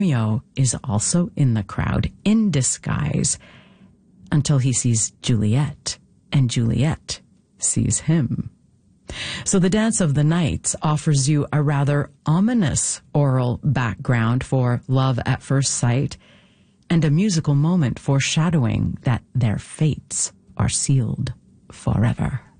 Romeo is also in the crowd in disguise until he sees Juliet, and Juliet sees him. So The Dance of the Nights offers you a rather ominous oral background for love at first sight and a musical moment foreshadowing that their fates are sealed forever.